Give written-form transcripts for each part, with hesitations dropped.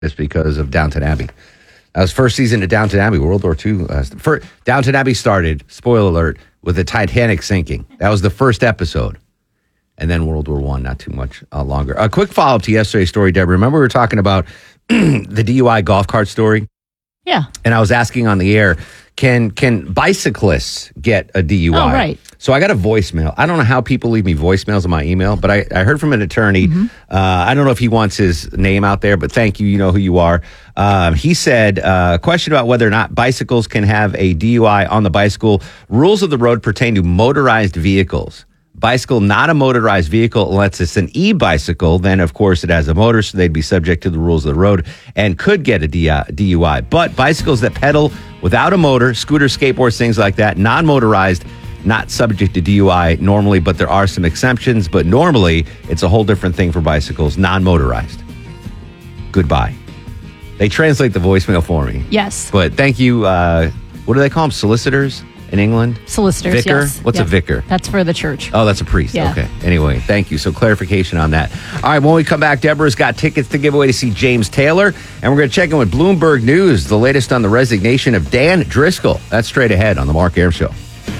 It's because of Downton Abbey. That was first season of Downton Abbey, World War II. Downton Abbey started, spoiler alert, with the Titanic sinking. That was the first episode. And then World War I, not too much longer. A quick follow-up to yesterday's story, Deborah. Remember we were talking about the DUI golf cart story? Yeah. And I was asking on the air, can bicyclists get a DUI? Oh, right. So I got a voicemail. I don't know how people leave me voicemails on my email, but I heard from an attorney. I don't know if he wants his name out there, but thank you. You know who you are. He said, question about whether or not bicycles can have a DUI on the bicycle. Rules of the road pertain to motorized vehicles. Bicycle, not a motorized vehicle, unless it's an e-bicycle, then of course it has a motor, so they'd be subject to the rules of the road and could get a DUI. But bicycles that pedal without a motor, scooters, skateboards, things like that, non-motorized, not subject to DUI normally, but there are some exceptions. But normally, it's a whole different thing for bicycles, non-motorized. Goodbye. They translate the voicemail for me. Yes. But thank you. What do they call them? Solicitors in England? Solicitors, Vicar? yes. What's a vicar? That's for the church. Oh, that's a priest. Yeah. Okay. Anyway, thank you. So clarification on that. All right, when we come back, Deborah's got tickets to give away to see James Taylor, and we're going to check in with Bloomberg News, the latest on the resignation of Dan Driscoll. That's straight ahead on The Mark Arum Show.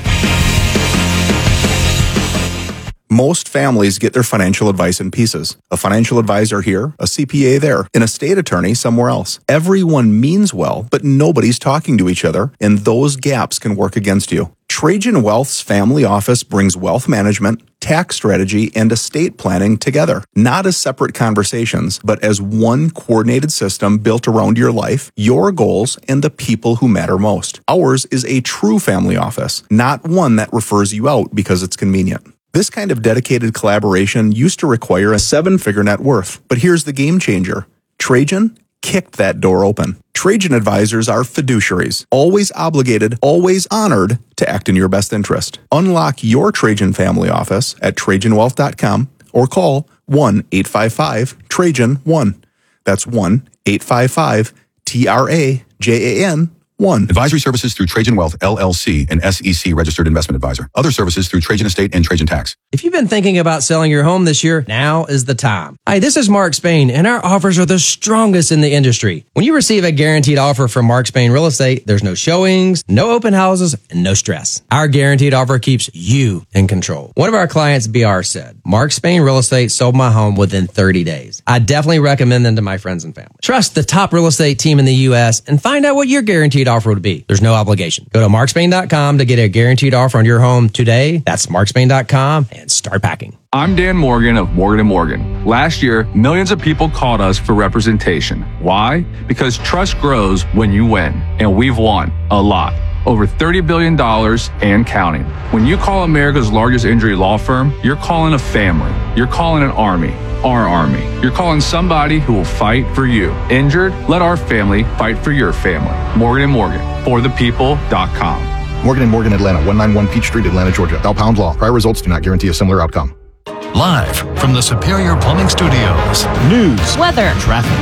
Most families get their financial advice in pieces. A financial advisor here, a CPA there, an estate attorney somewhere else. Everyone means well, but nobody's talking to each other, and those gaps can work against you. Trajan Wealth's family office brings wealth management, tax strategy, and estate planning together, not as separate conversations, but as one coordinated system built around your life, your goals, and the people who matter most. Ours is a true family office, not one that refers you out because it's convenient. This kind of dedicated collaboration used to require a 7-figure net worth, but here's the game changer. Trajan kicked that door open. Trajan advisors are fiduciaries, always obligated, always honored to act in your best interest. Unlock your Trajan family office at TrajanWealth.com or call 1-855-TRAJAN-1. That's 1-855-TRAJAN-1. Advisory services through Trajan Wealth, LLC, an SEC registered investment advisor. Other services through Trajan Estate and Trajan Tax. If you've been thinking about selling your home this year, now is the time. Hi, this is Mark Spain, and our offers are the strongest in the industry. When you receive a guaranteed offer from Mark Spain Real Estate, there's no showings, no open houses, and no stress. Our guaranteed offer keeps you in control. One of our clients, BR, said, Mark Spain Real Estate sold my home within 30 days. I definitely recommend them to my friends and family. Trust the top real estate team in the U.S. and find out what your guaranteed offer would be. There's no obligation. Go to markspain.com to get a guaranteed offer on your home today. That's markspain.com and start packing. I'm Dan Morgan of Morgan & Morgan. Last year, millions of people called us for representation. Why? Because trust grows when you win, and we've won a lot. Over $30 billion and counting. When you call America's largest injury law firm, you're calling a family. You're calling an army. Our army. You're calling somebody who will fight for you. Injured? Let our family fight for your family. Morgan & Morgan. ForThePeople.com. Morgan & Morgan, Atlanta, 191 Peachtree, Atlanta, Georgia. Bell Pound Law. Prior results do not guarantee a similar outcome. Live from the Superior Plumbing Studios. News, weather, traffic.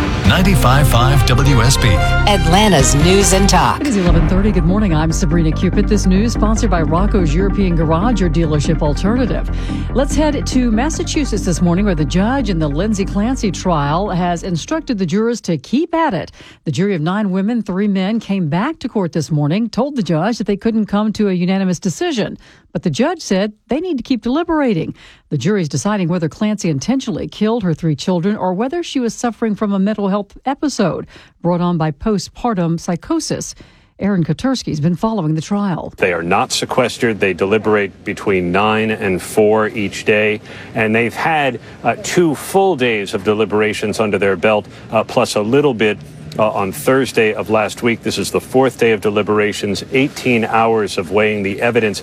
95.5 WSB. Atlanta's News and Talk. It is 11:30. Good morning. I'm Sabrina Cupid. This news sponsored by Rocco's European Garage, your dealership alternative. Let's head to Massachusetts this morning, where the judge in the Lindsay Clancy trial has instructed the jurors to keep at it. The jury of 9 women, 3 men came back to court this morning, told the judge that they couldn't come to a unanimous decision. But the judge said they need to keep deliberating. The jury's deciding whether Clancy intentionally killed her 3 children or whether she was suffering from a mental health episode brought on by postpartum psychosis. Aaron Kotursky's been following the trial. They are not sequestered. They deliberate between 9 and 4 each day. And they've had 2 full days of deliberations under their belt, plus a little bit on Thursday of last week. This is the 4th day of deliberations, 18 hours of weighing the evidence.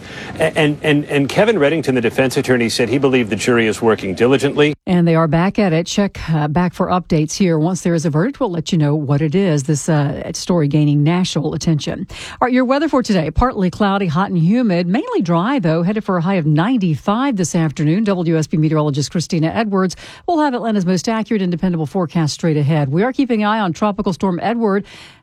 And Kevin Reddington, the defense attorney, said he believed the jury is working diligently. And they are back at it. Check back for updates here. Once there is a verdict, we'll let you know what it is. This story gaining national attention. All right, your weather for today. Partly cloudy, hot and humid. Mainly dry, though. Headed for a high of 95 this afternoon. WSB meteorologist Christina Edwards will have Atlanta's most accurate and dependable forecast straight ahead. We are keeping an eye on Tropical Storm Edward.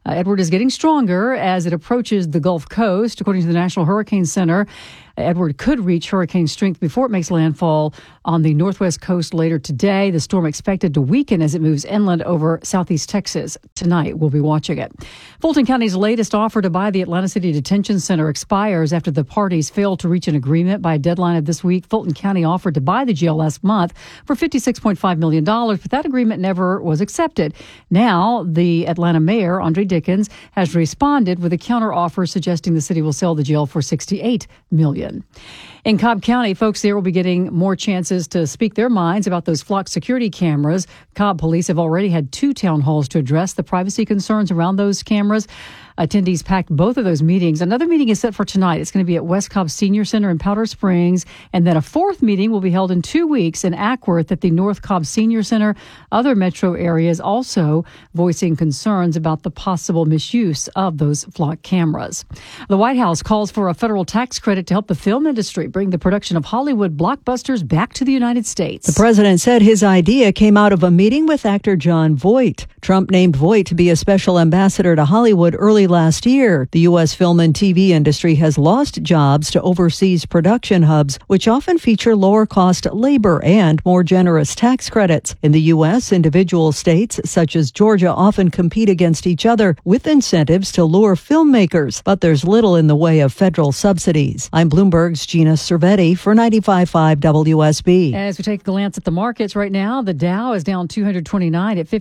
Edward is getting stronger as it approaches the Gulf Coast. According to the National Hurricane Center, Edward could reach hurricane strength before it makes landfall on the northwest coast later today. The storm expected to weaken as it moves inland over southeast Texas. Tonight, we'll be watching it. Fulton County's latest offer to buy the Atlanta City Detention Center expires after the parties failed to reach an agreement by a deadline of this week. Fulton County offered to buy the jail last month for $56.5 million, but that agreement never was accepted. Now, the Atlanta mayor, Andre Dickens, has responded with a counteroffer suggesting the city will sell the jail for $68 million. In Cobb County, folks there will be getting more chances to speak their minds about those flock security cameras. Cobb police have already had 2 town halls to address the privacy concerns around those cameras. Attendees packed both of those meetings. Another meeting is set for tonight. It's going to be at West Cobb Senior Center in Powder Springs. And then a 4th meeting will be held in 2 weeks in Ackworth at the North Cobb Senior Center. Other metro areas also voicing concerns about the possible misuse of those flock cameras. The White House calls for a federal tax credit to help the film industry bring the production of Hollywood blockbusters back to the United States. The president said his idea came out of a meeting with actor Jon Voight. Trump named Voight to be a special ambassador to Hollywood early last year. The U.S. film and TV industry has lost jobs to overseas production hubs, which often feature lower cost labor and more generous tax credits. In the U.S., individual states such as Georgia often compete against each other with incentives to lure filmmakers, but there's little in the way of federal subsidies. I'm Bloomberg's Gina Cervetti for 95.5 WSB. As we take a glance at the markets right now, the Dow is down 229 at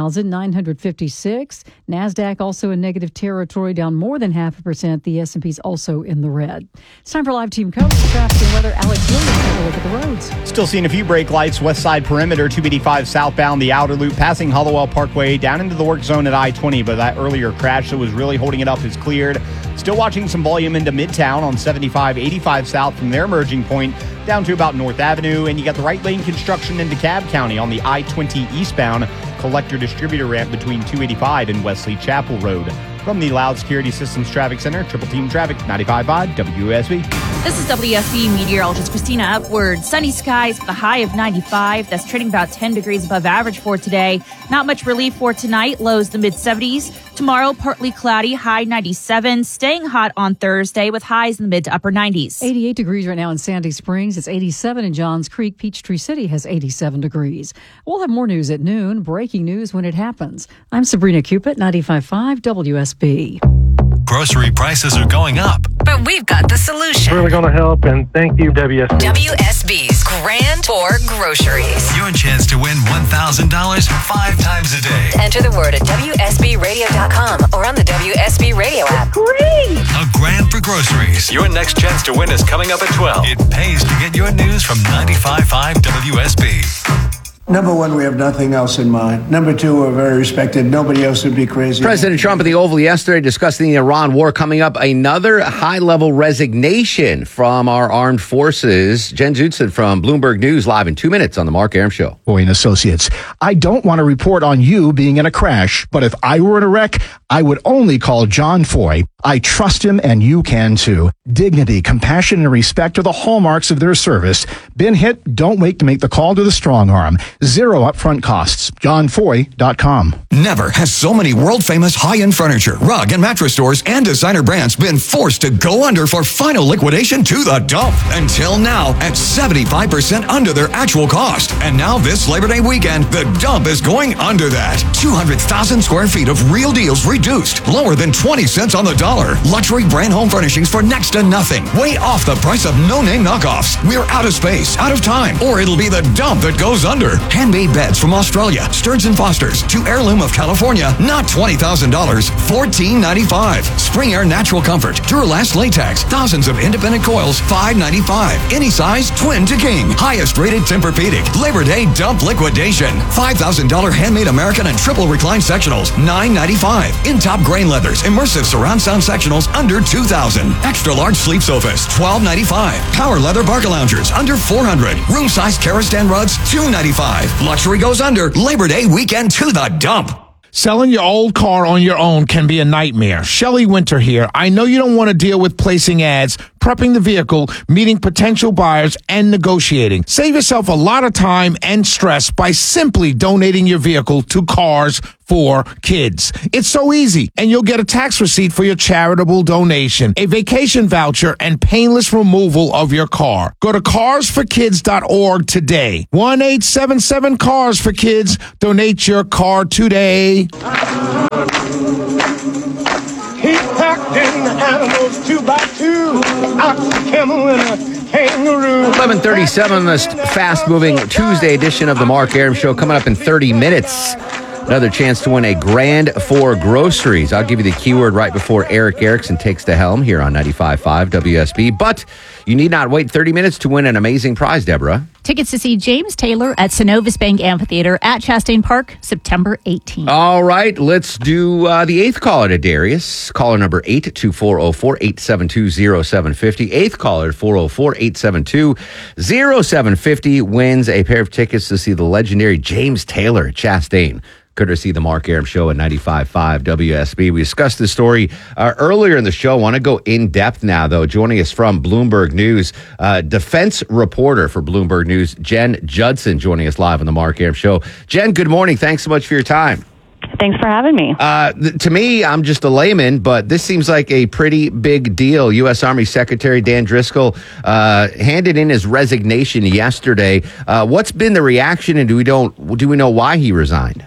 52,956. NASDAQ also in negative territory, down more than 0.5%. The S&P's also in the red. It's time for live team coverage. Traffic and weather. Alex Williams take a look at the roads. Still seeing a few brake lights. West side perimeter, 285 southbound, the outer loop, passing Hollowell Parkway down into the work zone at I-20. But that earlier crash that was really holding it up is cleared. Still watching some volume into Midtown on 75, 85 south from their merging point down to about North Avenue. And you got the right lane construction into DeKalb County on the I-20 eastbound collector distributor ramp between 285 and Wesley Chapel Road. From the Loud Security Systems Traffic Center, Triple Team Traffic, 95.5 WSB. This is WSB meteorologist Christina Upward. Sunny skies with a high of 95. That's trading about 10 degrees above average for today. Not much relief for tonight. Lows the mid-70s. Tomorrow, partly cloudy, high 97. Staying hot on Thursday with highs in the mid to upper 90s. 88 degrees right now in Sandy Springs. It's 87 in Johns Creek. Peachtree City has 87 degrees. We'll have more news at noon. Breaking news when it happens. I'm Sabrina Cupid, 95.5 WSB. Grocery prices are going up. But we've got the solution. Really going to help, and thank you, WSB. WSB's Grand Tour Groceries. Your chance to win $1,000 5 times a day. Enter the word at WSBradio.com or on the WSB Radio app. Great! A grand for groceries. Your next chance to win is coming up at 12. It pays to get your news from 95.5 WSB. Number one, we have nothing else in mind. Number two, we're very respected. Nobody else would be crazy. President Trump at the Oval yesterday discussing the Iran war. Coming up, another high-level resignation from our armed forces. Jen Zutson from Bloomberg News live in 2 minutes on the Mark Arum Show. Boy and Associates, I don't want to report on you being in a crash, but if I were in a wreck, I would only call John Foy. I trust him, and you can too. Dignity, compassion, and respect are the hallmarks of their service. Been hit? Don't wait to make the call to the strong arm. Zero upfront costs. JohnFoy.com. Never has so many world-famous high-end furniture, rug, and mattress stores and designer brands been forced to go under for final liquidation to the dump. Until now, at 75% under their actual cost. And now this Labor Day weekend, the dump is going under that. 200,000 square feet of real deals reduced, lower than 20 cents on the dollar. Luxury brand home furnishings for next to nothing. Way off the price of no-name knockoffs. We're out of space, out of time, or it'll be the dump that goes under. Handmade beds from Australia, Stearns & Foster's, to Heirloom of California, not $20,000, $14.95. Spring Air Natural Comfort, Duralast Latex, thousands of independent coils, $5.95. Any size, twin to king. Highest rated Tempur-Pedic. Labor Day dump liquidation. $5,000 handmade American and triple recline sectionals, $9.95. In-top grain leathers, immersive surround sound sectionals, under $2,000. Extra large sleep sofas, $12.95. Power leather Barca loungers, under $400. Room size Karastan rugs, $2.95. Luxury goes under. Labor Day weekend to the dump. Selling your old car on your own can be a nightmare. Shelley Winter here. I know you don't want to deal with placing ads prepping the vehicle, meeting potential buyers, and negotiating. Save yourself a lot of time and stress by simply donating your vehicle to Cars for Kids. It's so easy, and you'll get a tax receipt for your charitable donation, a vacation voucher, and painless removal of your car. Go to carsforkids.org today. 1-877-CARS-FOR-KIDS. Donate your car today. Keep packing the animals 2 by 2. Ox, a camel, and a kangaroo. 11:37, this fast-moving Tuesday edition of the Mark Arum Show coming up in 30 minutes. Another chance to win a grand for groceries. I'll give you the keyword right before Eric Erickson takes the helm here on 95.5 WSB. But you need not wait 30 minutes to win an amazing prize, Deborah. Tickets to see James Taylor at Synovus Bank Amphitheater at Chastain Park, September 18th. All right, let's do the eighth caller to Darius. Caller number 82404 8720750. Eighth caller 404-872-0750 wins a pair of tickets to see the legendary James Taylor at Chastain. Courtesy the Mark Arum Show at 95.5 WSB. We discussed this story earlier in the show. I want to go in depth now, though. Joining us from Bloomberg News, defense reporter for Bloomberg News, Jen Judson, joining us live on the Mark Arum Show. Jen, good morning. Thanks so much for your time. Thanks for having me. To me, I'm just a layman, but this seems like a pretty big deal. U.S. Army Secretary Dan Driscoll handed in his resignation yesterday. What's been the reaction, and do we know why he resigned?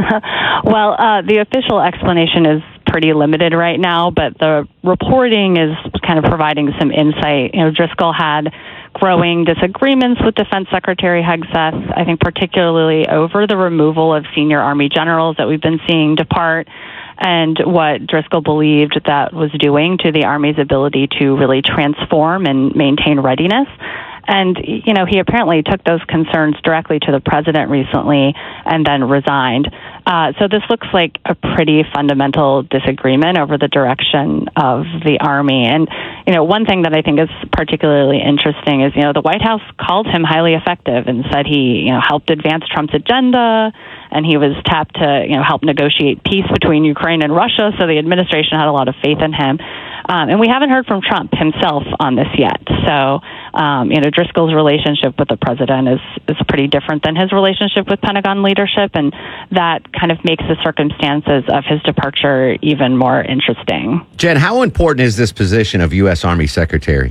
Well, the official explanation is pretty limited right now, but the reporting is kind of providing some insight. Driscoll had growing disagreements with Defense Secretary Hegseth, I think particularly over the removal of senior Army generals that we've been seeing depart, and what Driscoll believed that was doing to the Army's ability to really transform and maintain readiness. And, he apparently took those concerns directly to the president recently and then resigned. So this looks like a pretty fundamental disagreement over the direction of the Army. And, one thing that I think is particularly interesting is, the White House called him highly effective and said he, helped advance Trump's agenda, and he was tapped to, help negotiate peace between Ukraine and Russia. So the administration had a lot of faith in him. And we haven't heard from Trump himself on this yet. So, Driscoll's relationship with the president is pretty different than his relationship with Pentagon leadership, and that kind of makes the circumstances of his departure even more interesting. Jen, how important is this position of U.S. Army Secretary?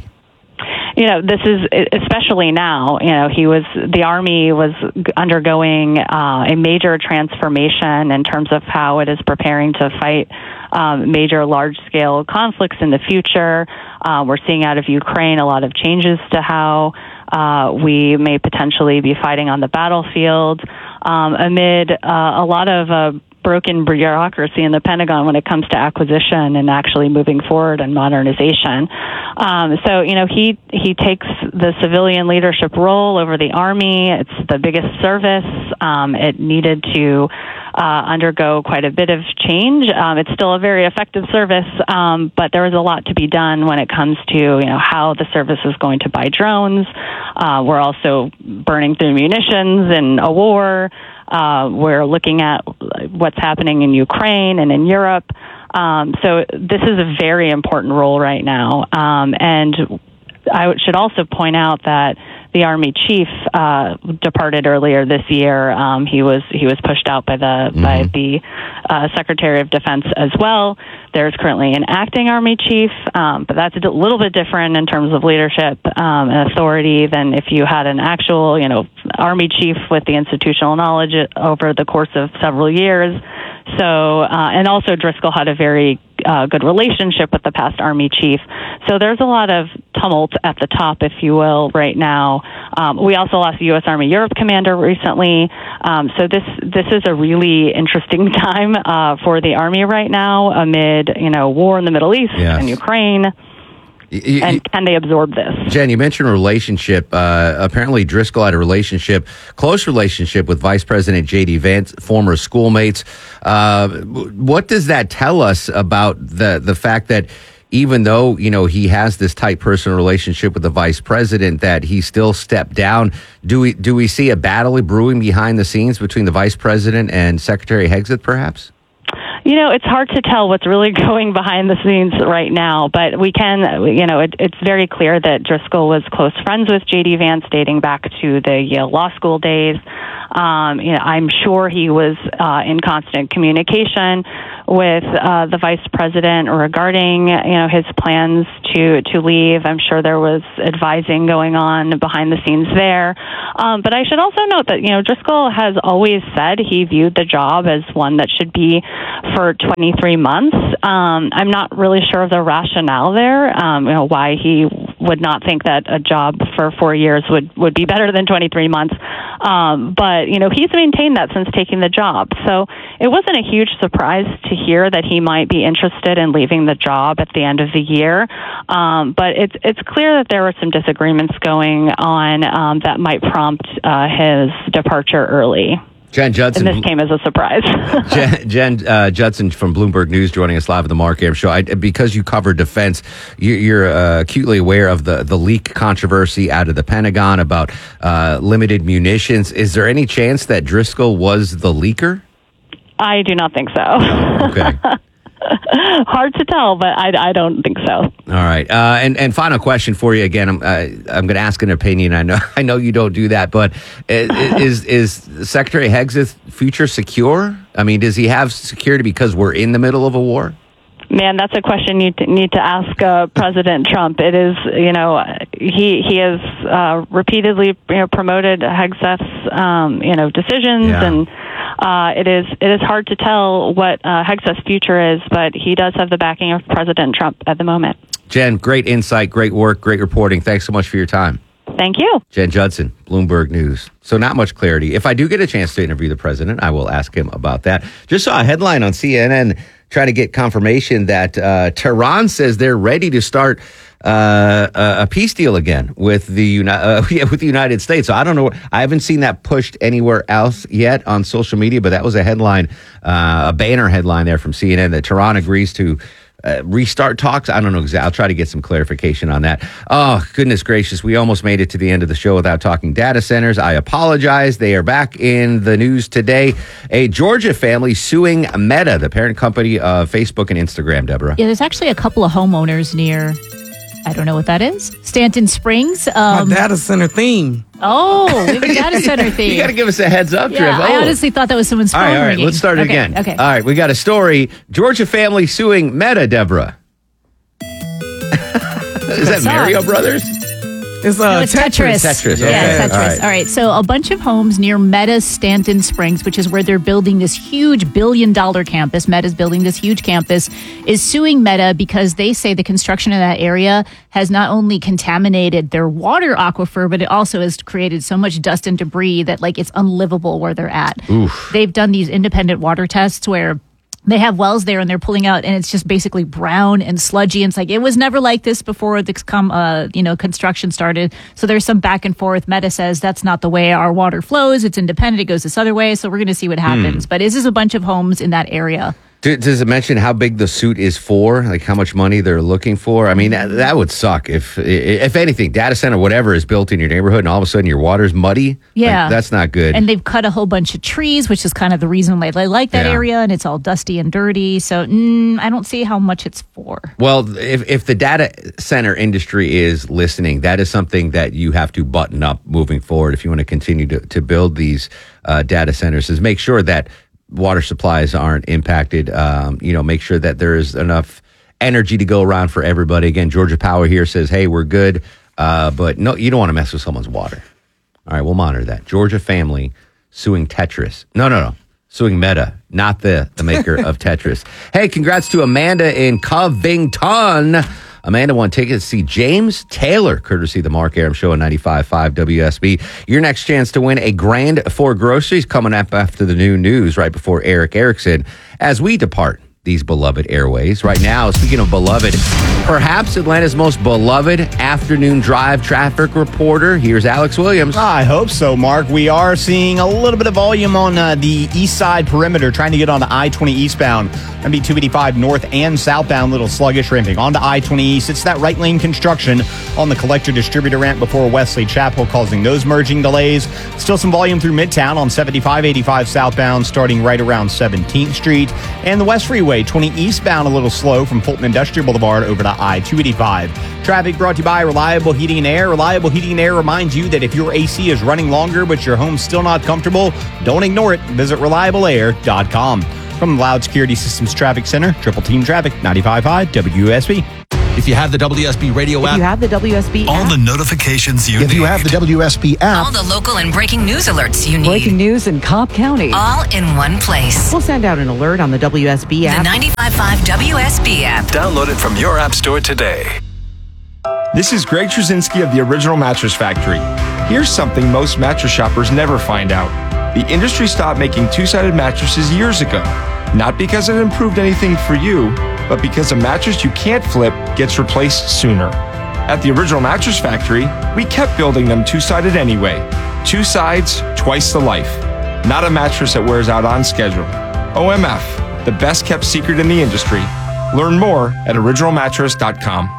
This is especially now, the Army was undergoing a major transformation in terms of how it is preparing to fight major large-scale conflicts in the future. We're seeing out of Ukraine a lot of changes to how we may potentially be fighting on the battlefield amid a lot of broken bureaucracy in the Pentagon when it comes to acquisition and actually moving forward and modernization. So, he takes the civilian leadership role over the Army. It's the biggest service. It needed to undergo quite a bit of change. It's still a very effective service, but there is a lot to be done when it comes to, how the service is going to buy drones. We're also burning through munitions in a war. We're looking at what's happening in Ukraine and in Europe. So this is a very important role right now. And I should also point out that the Army chief departed earlier this year. He was pushed out by the Secretary of Defense as well. There's currently an acting Army chief, but that's a little bit different in terms of leadership and authority than if you had an actual, Army chief with the institutional knowledge over the course of several years. So, and also Driscoll had a very good relationship with the past Army chief. So there's a lot of tumult at the top, if you will, right now. We also lost the U.S. Army Europe commander recently. So this is a really interesting time for the Army right now amid, war in the Middle East and Ukraine. And can they absorb this? Jen, you mentioned relationship. Apparently, Driscoll had a close relationship with Vice President J.D. Vance, former schoolmates. What does that tell us about the fact that even though, he has this tight personal relationship with the vice president, that he still stepped down? Do we see a battle brewing behind the scenes between the vice president and Secretary Hegseth, perhaps? It's hard to tell what's really going behind the scenes right now, but we can, it's very clear that Driscoll was close friends with J.D. Vance dating back to the Yale Law School days. I'm sure he was in constant communication with the vice president regarding, his plans to leave. I'm sure there was advising going on behind the scenes there. But I should also note that, Driscoll has always said he viewed the job as one that should be for 23 months. I'm not really sure of the rationale there, why he would not think that a job for 4 years would be better than 23 months. But, he's maintained that since taking the job. So it wasn't a huge surprise to hear that he might be interested in leaving the job at the end of the year. But it's clear that there were some disagreements going on that might prompt his departure early. Jen Judson. And this came as a surprise. Jen Judson from Bloomberg News joining us live at the Mark Arum Show. Because you cover defense, you're acutely aware of the leak controversy out of the Pentagon about limited munitions. Is there any chance that Driscoll was the leaker? I do not think so. Okay. Hard to tell, but I don't think so. All right. And final question for you again. I'm going to ask an opinion. I know you don't do that, but is Secretary Hegseth's future secure? I mean, does he have security because we're in the middle of a war? Man, that's a question you need to ask President Trump. It is, he has repeatedly promoted Hegseth's, decisions, and it is hard to tell what Hegseth's future is, but he does have the backing of President Trump at the moment. Jen, great insight, great work, great reporting. Thanks so much for your time. Thank you. Jen Judson, Bloomberg News. So not much clarity. If I do get a chance to interview the president, I will ask him about that. Just saw a headline on CNN trying to get confirmation that Tehran says they're ready to start a peace deal again with the United States. So I don't know. I haven't seen that pushed anywhere else yet on social media, but that was a headline, a banner headline there from CNN that Tehran agrees to restart talks. I don't know exactly. I'll try to get some clarification on that. Oh, goodness gracious. We almost made it to the end of the show without talking data centers. I apologize. They are back in the news today. A Georgia family suing Meta, the parent company of Facebook and Instagram, Deborah. Yeah, there's actually a couple of homeowners near, I don't know what that is, Stanton Springs. My data center theme. Oh, we have a data center theme. You got to give us a heads up, yeah, Triv. I honestly thought that was someone's phone All right, ringing. let's start again. Okay. All right, we got a story. Georgia family suing Meta, Deborah. Is that Mario Brothers? It's Tetris. Tetris. Yeah, Okay. Tetris. All right. So a bunch of homes near Meta's Stanton Springs, which is where they're building this huge billion-dollar campus. Meta's building this huge campus, is suing Meta because they say the construction in that area has not only contaminated their water aquifer, but it also has created so much dust and debris that it's unlivable where they're at. Oof. They've done these independent water tests where they have wells there and they're pulling out and it's just basically brown and sludgy. And it's it was never like this before the construction started. So there's some back and forth. Meta says that's not the way our water flows. It's independent. It goes this other way. So we're going to see what happens. But this is a bunch of homes in that area. Does it mention how big the suit is for? Like how much money they're looking for? I mean, that would suck if anything, data center, whatever is built in your neighborhood and all of a sudden your water's muddy. Yeah. That's not good. And they've cut a whole bunch of trees, which is kind of the reason why they like that area. And it's all dusty and dirty. So I don't see how much it's for. Well, if the data center industry is listening, that is something that you have to button up moving forward if you want to continue to build these data centers, is make sure that water supplies aren't impacted. Make sure that there is enough energy to go around for everybody. Again, Georgia Power here says, hey, we're good. But no, you don't want to mess with someone's water. All right, we'll monitor that. Georgia family suing Tetris. No. Suing Meta, not the maker of Tetris. Hey, congrats to Amanda in Covington. Amanda won tickets to see James Taylor, courtesy of the Mark Arum Show on 95.5 WSB. Your next chance to win a grand for groceries coming up after the new news right before Eric Erickson as we depart these beloved airways. Right now, speaking of beloved, perhaps Atlanta's most beloved afternoon drive traffic reporter. Here's Alex Williams. I hope so, Mark. We are seeing a little bit of volume on the east side perimeter, trying to get onto I-20 eastbound. That'd be 285 north and southbound, little sluggish ramping. Onto I-20 east, it's that right lane construction on the collector distributor ramp before Wesley Chapel, causing those merging delays. Still some volume through Midtown on 75-85 southbound, starting right around 17th Street. And the West Freeway, 20 eastbound, a little slow from Fulton Industrial Boulevard over to I-285. Traffic brought to you by Reliable Heating and Air. Reliable Heating and Air reminds you that if your AC is running longer but your home's still not comfortable, don't ignore it. Visit ReliableAir.com. From the Loud Security Systems Traffic Center, Triple Team Traffic, 95.5 WSB. If you have the WSB radio app. If you have the WSB all the notifications you need. If you have the WSB app. All the local and breaking news alerts you need. Breaking news in Cobb County. All in one place. We'll send out an alert on the WSB app. The 95.5 WSB app. Download it from your app store today. This is Greg Trzynski of the Original Mattress Factory. Here's something most mattress shoppers never find out. The industry stopped making two-sided mattresses years ago. Not because it improved anything for you, but because a mattress you can't flip gets replaced sooner. At the Original Mattress Factory, we kept building them two-sided anyway. Two sides, twice the life. Not a mattress that wears out on schedule. OMF, the best kept secret in the industry. Learn more at originalmattress.com.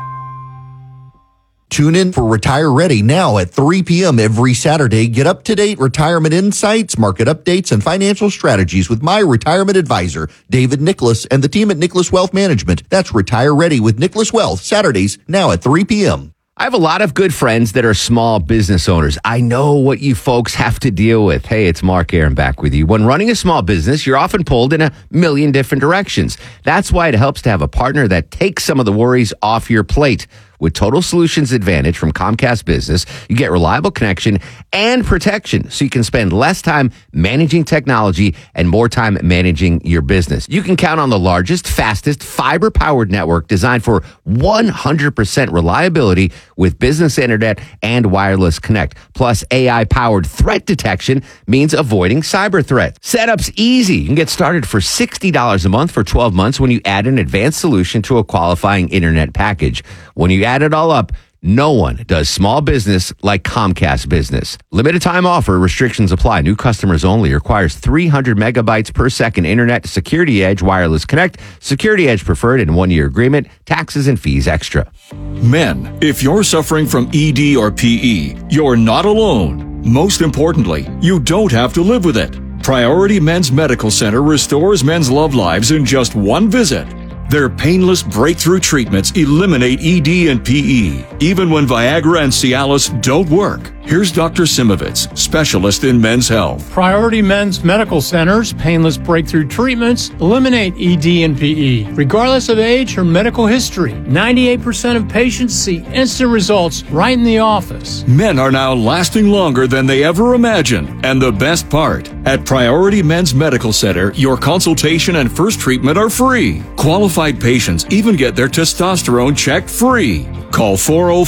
Tune in for Retire Ready now at 3 p.m. every Saturday. Get up-to-date retirement insights, market updates, and financial strategies with my retirement advisor, David Nicholas, and the team at Nicholas Wealth Management. That's Retire Ready with Nicholas Wealth, Saturdays now at 3 p.m. I have a lot of good friends that are small business owners. I know what you folks have to deal with. Hey, it's Mark Aaron back with you. When running a small business, you're often pulled in a million different directions. That's why it helps to have a partner that takes some of the worries off your plate. With Total Solutions Advantage from Comcast Business, you get reliable connection and protection so you can spend less time managing technology and more time managing your business. You can count on the largest, fastest, fiber-powered network designed for 100% reliability with business internet and wireless connect. Plus, AI-powered threat detection means avoiding cyber threats. Setup's easy. You can get started for $60 a month for 12 months when you add an advanced solution to a qualifying internet package. When you add it all up, no one does small business like Comcast Business. Limited time offer. Restrictions apply. New customers only. Requires 300 megabytes per second internet. Security Edge Wireless Connect. Security Edge Preferred and 1-year agreement. Taxes and fees extra. Men, if you're suffering from ED or PE, you're not alone. Most importantly, you don't have to live with it. Priority Men's Medical Center restores men's love lives in just one visit. Their painless breakthrough treatments eliminate ED and PE, even when Viagra and Cialis don't work. Here's Dr. Simovitz, specialist in men's health. Priority Men's Medical Center's painless breakthrough treatments eliminate ED and PE, regardless of age or medical history. 98% of patients see instant results right in the office. Men are now lasting longer than they ever imagined. And the best part, at Priority Men's Medical Center, your consultation and first treatment are free. Qualified patients even get their testosterone checked free. Call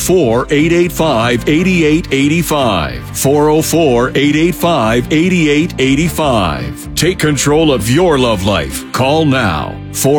404-885-8885. 404-885-8885. Take control of your love life. Call now.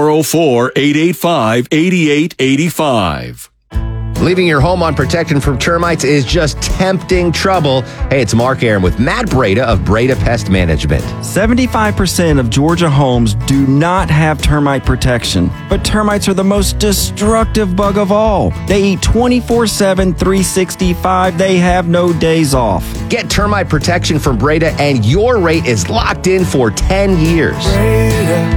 404-885-8885. Leaving your home unprotected from termites is just tempting trouble. Hey, it's Mark Aaron with Matt Breda of Breda Pest Management. 75% of Georgia homes do not have termite protection, but termites are the most destructive bug of all. They eat 24/7, 365. They have no days off. Get termite protection from Breda, and your rate is locked in for 10 years. Breda,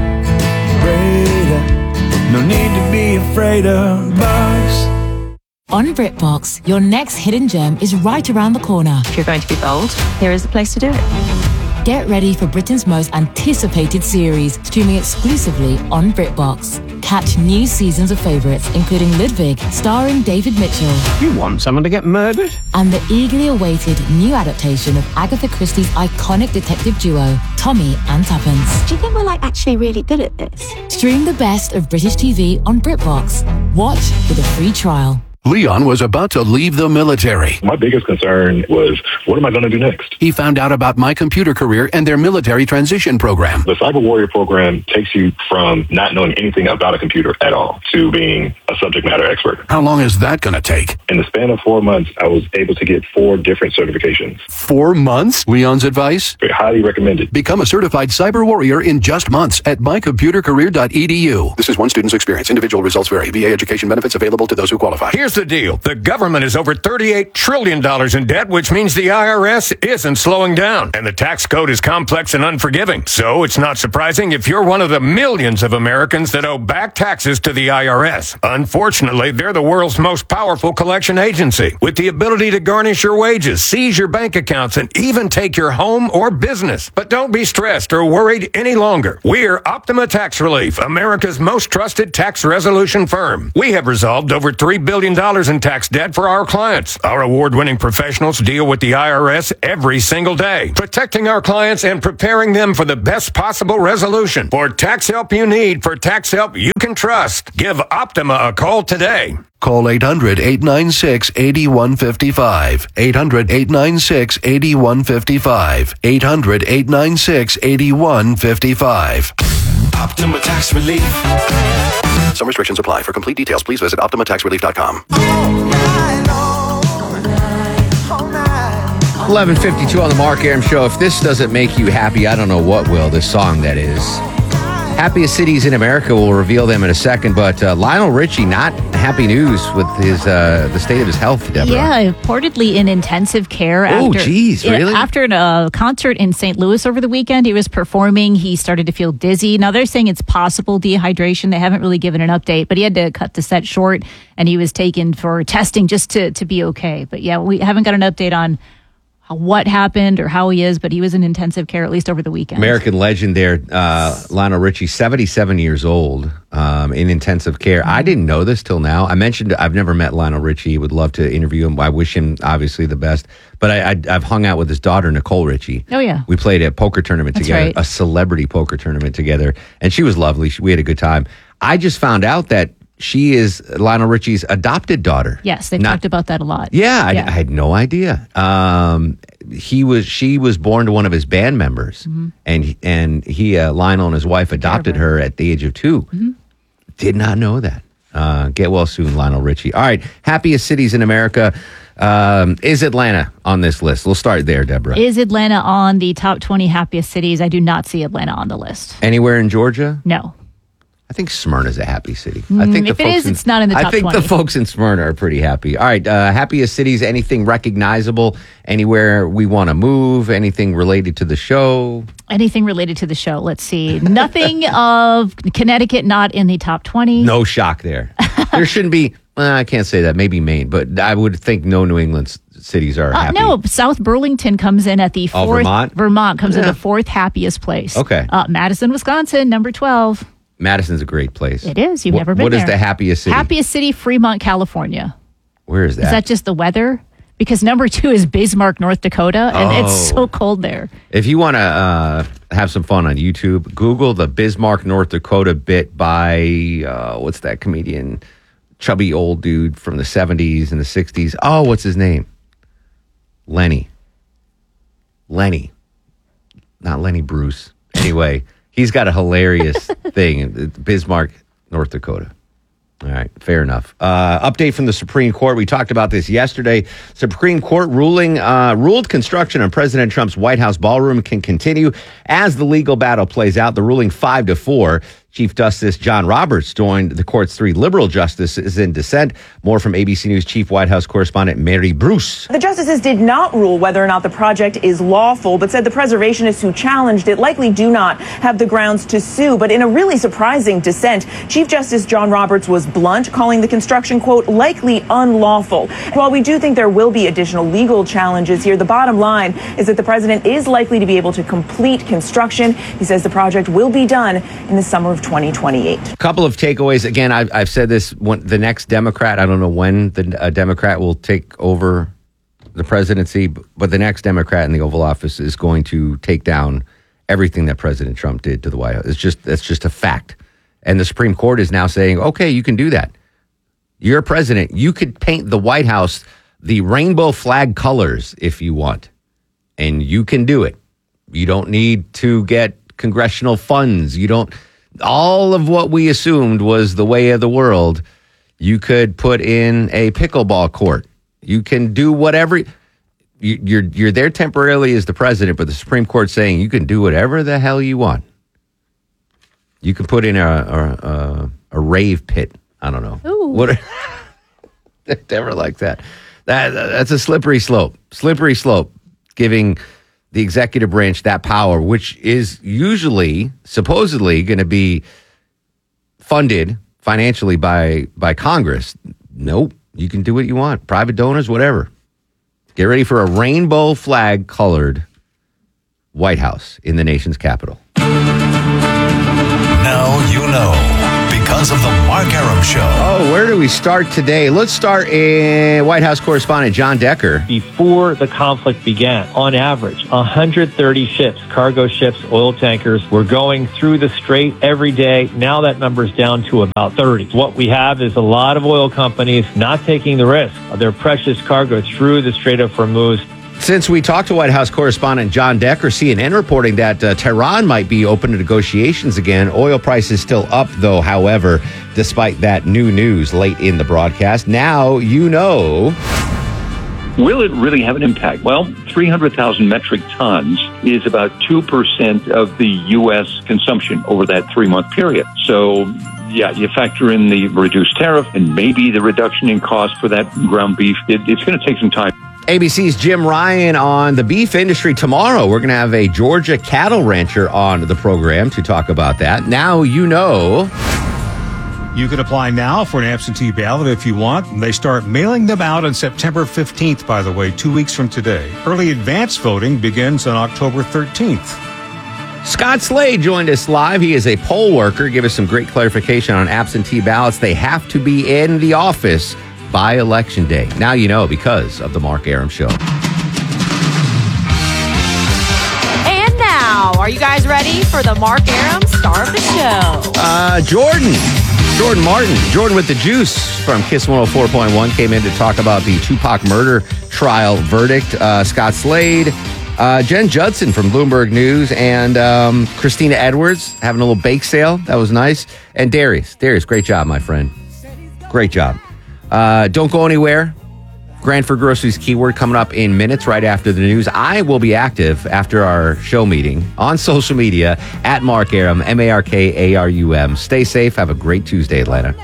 no need to be afraid of bugs. On BritBox, your next hidden gem is right around the corner. If you're going to be bold, here is the place to do it. Get ready for Britain's most anticipated series, streaming exclusively on BritBox. Catch new seasons of favourites, including Ludwig, starring David Mitchell. You want someone to get murdered? And the eagerly awaited new adaptation of Agatha Christie's iconic detective duo, Tommy and Tuppence. Do you think we're actually really good at this? Stream the best of British TV on BritBox. Watch with a free trial. Leon was about to leave the military. My biggest concern was, what am I going to do next? He found out about My Computer Career and their military transition program. The Cyber Warrior program takes you from not knowing anything about a computer at all to being a subject matter expert. How long is that going to take? In the span of 4 months, I was able to get 4 different certifications. 4 months? Leon's advice? Highly recommended. Become a certified cyber warrior in just months at mycomputercareer.edu. This is one student's experience. Individual results vary. VA education benefits available to those who qualify. Here's the deal. The government is over $38 trillion in debt, which means the IRS isn't slowing down. And the tax code is complex and unforgiving. So it's not surprising if you're one of the millions of Americans that owe back taxes to the IRS. Unfortunately, they're the world's most powerful collection agency, with the ability to garnish your wages, seize your bank accounts, and even take your home or business. But don't be stressed or worried any longer. We're Optima Tax Relief, America's most trusted tax resolution firm. We have resolved over $3 billion in tax debt for our clients. Our award-winning professionals deal with the IRS every single day, protecting our clients and preparing them for the best possible resolution. For tax help you need, for tax help you can trust, give Optima a call today. Call 800-896-8155. 800-896-8155. 800-896-8155. Optima Tax Relief. Some restrictions apply. For complete details, please visit OptimaTaxRelief.com. 11:52 on the Mark Arum Show. If this doesn't make you happy, I don't know what will. This song, that is. Happiest cities in America, we'll reveal them in a second. But Lionel Richie, not happy news with his the state of his health, Deborah. Yeah, reportedly in intensive care. Oh, geez, really? After a concert in St. Louis over the weekend, he was performing. He started to feel dizzy. Now, they're saying it's possible dehydration. They haven't really given an update, but he had to cut the set short, and he was taken for testing just to be okay. But yeah, we haven't got an update on what happened or how he is, but he was in intensive care at least over the weekend. American legend there, Lionel Richie, 77 years old, in intensive care. I didn't know this till now. I mentioned I've never met Lionel Richie. Would love to interview him. I wish him obviously the best. But I've hung out with his daughter, Nicole Richie. Oh, yeah. We played a poker tournament That's together, right. a celebrity poker tournament together, and she was lovely. We had a good time. I just found out that she is Lionel Richie's adopted daughter. Yes, they've talked about that a lot. Yeah, I had no idea. She was born to one of his band members, and he Lionel and his wife adopted her at the age of 2. Did not know that. Get well soon, Lionel Richie. All right, happiest cities in America. Is Atlanta on this list? We'll start there, Deborah. Is Atlanta on the top 20 happiest cities? I do not see Atlanta on the list. Anywhere in Georgia? No. I think Smyrna's a happy city. I think if it is, it's not in the top 20. I think the folks in Smyrna are pretty happy. All right, happiest cities, anything recognizable, anywhere we want to move, anything related to the show? Anything related to the show. Let's see. Nothing of Connecticut, not in the top 20. No shock there. There shouldn't be, I can't say that, maybe Maine, but I would think no New England cities are happy. No, South Burlington comes in at the fourth. Vermont? Vermont comes in the fourth happiest place. Okay. Madison, Wisconsin, number 12. Madison's a great place. It is. You've never been there. What is the happiest city? Happiest city, Fremont, California. Where is that? Is that just the weather? Because number 2 is Bismarck, North Dakota, and it's so cold there. If you want to have some fun on YouTube, Google the Bismarck, North Dakota bit by, what's that comedian? Chubby old dude from the 70s and the 60s. Oh, what's his name? Lenny. Not Lenny Bruce. Anyway. He's got a hilarious thing, Bismarck, North Dakota. All right, fair enough. Update from the Supreme Court. We talked about this yesterday. Supreme Court ruled construction on President Trump's White House ballroom can continue as the legal battle plays out. The ruling 5-4. Chief Justice John Roberts joined the court's 3 liberal justices in dissent. More from ABC News Chief White House correspondent Mary Bruce. The justices did not rule whether or not the project is lawful, but said the preservationists who challenged it likely do not have the grounds to sue. But in a really surprising dissent, Chief Justice John Roberts was blunt, calling the construction, quote, likely unlawful. While we do think there will be additional legal challenges here, the bottom line is that the president is likely to be able to complete construction. He says the project will be done in the summer of 2028. A couple of takeaways. Again, I've said this, the next Democrat, I don't know when a Democrat will take over the presidency, but the next Democrat in the Oval Office is going to take down everything that President Trump did to the White House. That's just a fact. And the Supreme Court is now saying, okay, you can do that. You're president. You could paint the White House the rainbow flag colors if you want, and you can do it. You don't need to get congressional funds. You don't. All of what we assumed was the way of the world. You could put in a pickleball court. You can do whatever. You're there temporarily as the president, but the Supreme Court's saying you can do whatever the hell you want. You can put in a rave pit. I don't know. Ooh. What? Never like that. That's a slippery slope. Slippery slope. Giving the executive branch that power, which is usually, supposedly, going to be funded financially by Congress. Nope. You can do what you want. Private donors, whatever. Get ready for a rainbow flag colored White House in the nation's capital. Now you know, because of the Mark Arum Show. Oh, where do we start today? Let's start in White House correspondent John Decker. Before the conflict began, on average, 130 ships, cargo ships, oil tankers, were going through the strait every day. Now that number's down to about 30. What we have is a lot of oil companies not taking the risk of their precious cargo through the Strait of Hormuz. Since we talked to White House correspondent John Decker, CNN reporting that Tehran might be open to negotiations again. Oil prices still up, though, however, despite that new news late in the broadcast. Now you know. Will it really have an impact? Well, 300,000 metric tons is about 2% of the U.S. consumption over that 3-month period. So, yeah, you factor in the reduced tariff and maybe the reduction in cost for that ground beef. It's going to take some time. ABC's Jim Ryan on the beef industry tomorrow. We're going to have a Georgia cattle rancher on the program to talk about that. Now you know. You can apply now for an absentee ballot if you want. They start mailing them out on September 15th, by the way, 2 weeks from today. Early advance voting begins on October 13th. Scott Slade joined us live. He is a poll worker. Give us some great clarification on absentee ballots. They have to be in the office by Election Day. Now you know because of the Mark Arum Show. And now, are you guys ready for the Mark Arum star of the show? Jordan Martin. Jordan with the juice from Kiss 104.1 came in to talk about the Tupac murder trial verdict. Scott Slade, Jen Judson from Bloomberg News, and Christina Edwards having a little bake sale. That was nice. And Darius, great job, my friend. Great job. Don't go anywhere. Granford Groceries keyword coming up in minutes right after the news. I will be active after our show meeting on social media at Mark Arum, MarkArum. Stay safe. Have a great Tuesday, Atlanta.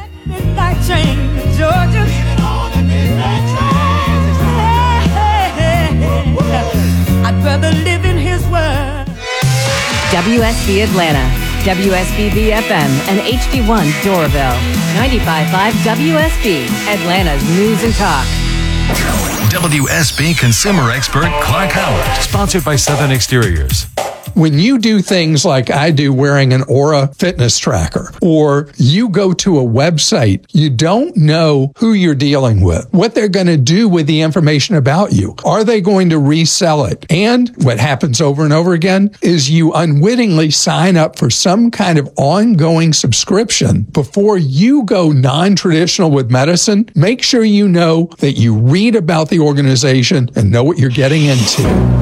I'd rather live in his world. WSB Atlanta, WSB FM, and HD1 Doraville. 95.5 WSB, Atlanta's News and Talk. WSB consumer expert Clark Howard. Sponsored by Southern Exteriors. When you do things like I do wearing an Aura fitness tracker, or you go to a website, you don't know who you're dealing with, what they're going to do with the information about you. Are they going to resell it? And what happens over and over again is you unwittingly sign up for some kind of ongoing subscription. Before you go non-traditional with medicine, make sure you know that you read about the organization and know what you're getting into.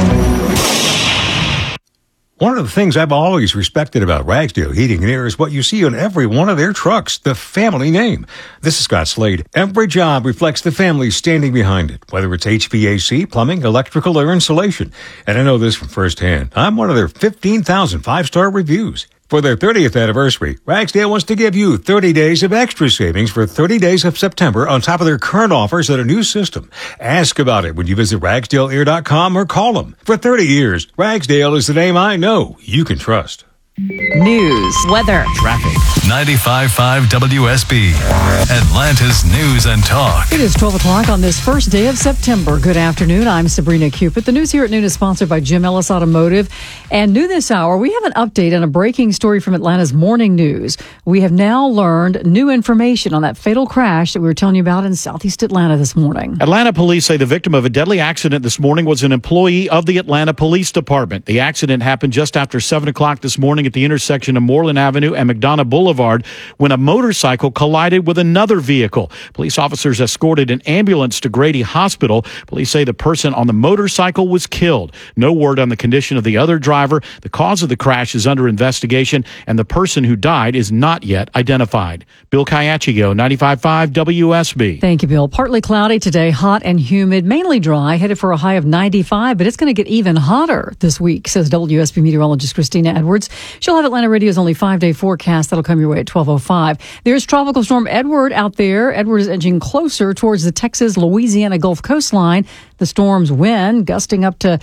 One of the things I've always respected about Ragsdale Heating and Air is what you see on every one of their trucks, the family name. This is Scott Slade. Every job reflects the family standing behind it, whether it's HVAC, plumbing, electrical, or insulation. And I know this from firsthand. I'm one of their 15,000 5-star reviews. For their 30th anniversary, Ragsdale wants to give you 30 days of extra savings for 30 days of September on top of their current offers at a new system. Ask about it when you visit RagsdaleAir.com or call them. For 30 years, Ragsdale is the name I know you can trust. News, weather, traffic. 95.5 WSB, Atlanta's News and Talk. It is 12 o'clock on this first day of September. Good afternoon. I'm Sabrina Cupid. The news here at noon is sponsored by Jim Ellis Automotive. And new this hour, we have an update on a breaking story from Atlanta's morning news. We have now learned new information on that fatal crash that we were telling you about in southeast Atlanta this morning. Atlanta police say the victim of a deadly accident this morning was an employee of the Atlanta Police Department. The accident happened just after 7 o'clock this morning at the intersection of Moreland Avenue and McDonough Boulevard when a motorcycle collided with another vehicle. Police officers escorted an ambulance to Grady Hospital. Police say the person on the motorcycle was killed. No word on the condition of the other driver. The cause of the crash is under investigation, and the person who died is not yet identified. Bill Caiachigo, 95.5 WSB. Thank you, Bill. Partly cloudy today, hot and humid, mainly dry, headed for a high of 95, but it's going to get even hotter this week, says WSB meteorologist Christina Edwards. She'll have Atlanta Radio's only 5-day forecast that'll come your way at 12:05. There's Tropical Storm Edward out there. Edward is edging closer towards the Texas-Louisiana Gulf coastline. The storm's wind gusting up to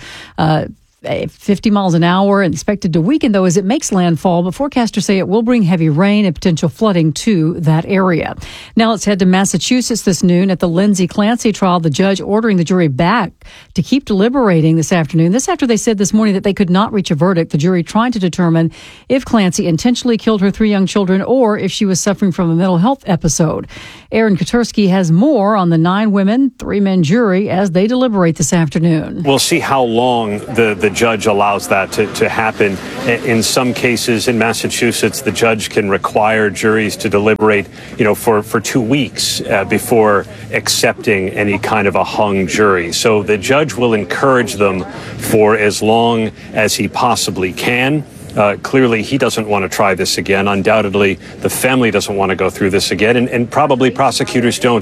50 miles an hour and expected to weaken, though, as it makes landfall. But forecasters say it will bring heavy rain and potential flooding to that area. Now let's head to Massachusetts this noon. At the Lindsay Clancy trial, the judge ordering the jury back to keep deliberating this afternoon. This after they said this morning that they could not reach a verdict. The jury trying to determine if Clancy intentionally killed her 3 young children or if she was suffering from a mental health episode. Aaron Katursky has more on the 9 women, 3 men jury as they deliberate this afternoon. We'll see how long the judge allows that to happen. In some cases in Massachusetts, the judge can require juries to deliberate, for 2 weeks before accepting any kind of a hung jury. So the judge will encourage them for as long as he possibly can. Clearly, he doesn't want to try this again. Undoubtedly, the family doesn't want to go through this again, and probably prosecutors don't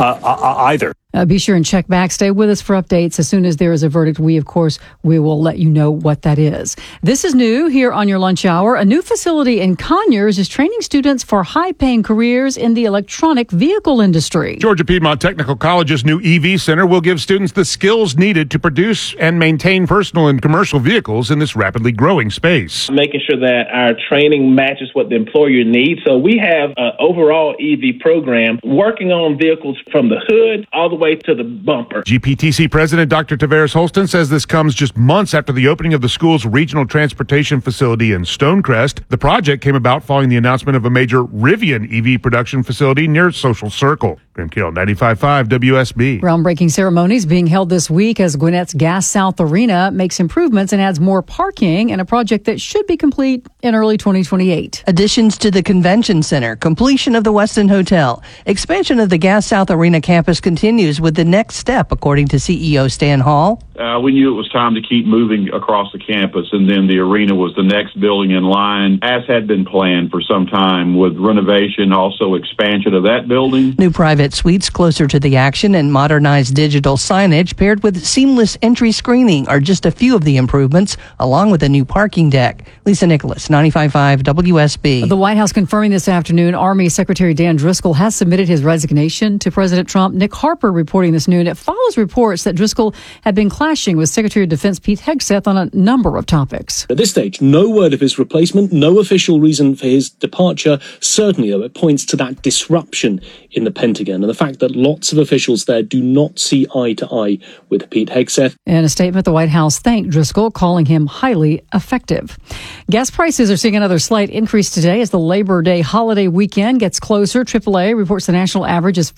either. Be sure and check back. Stay with us for updates. As soon as there is a verdict, we will let you know what that is. This is new here on your lunch hour. A new facility in Conyers is training students for high-paying careers in the electronic vehicle industry. Georgia Piedmont Technical College's new EV Center will give students the skills needed to produce and maintain personal and commercial vehicles in this rapidly growing space. Making sure that our training matches what the employer needs. So we have an overall EV program working on vehicles from the hood all the way to the bumper. GPTC President Dr. Tavares Holston says this comes just months after the opening of the school's regional transportation facility in Stonecrest. The project came about following the announcement of a major Rivian EV production facility near Social Circle. Grim Kill, 95.5 WSB. Groundbreaking ceremonies being held this week as Gwinnett's Gas South Arena makes improvements and adds more parking in a project that should be complete in early 2028. Additions to the convention center, completion of the Westin Hotel, expansion of the Gas South Arena campus continues with the next step, according to CEO Stan Hall. We knew it was time to keep moving across the campus, and then the arena was the next building in line, as had been planned for some time, with renovation, also expansion of that building. New private suites closer to the action and modernized digital signage paired with seamless entry screening are just a few of the improvements, along with a new parking deck. Lisa Nicholas, 95.5 WSB. The White House confirming this afternoon Army Secretary Dan Driscoll has submitted his resignation to President Trump. Nick Harper reporting this noon. It follows reports that Driscoll had been clashing with Secretary of Defense Pete Hegseth on a number of topics. At this stage, no word of his replacement, no official reason for his departure. Certainly, though, it points to that disruption in the Pentagon and the fact that lots of officials there do not see eye to eye with Pete Hegseth. In a statement, the White House thanked Driscoll, calling him highly effective. Gas prices are seeing another slight increase today as the Labor Day holiday weekend gets closer. AAA reports the national average is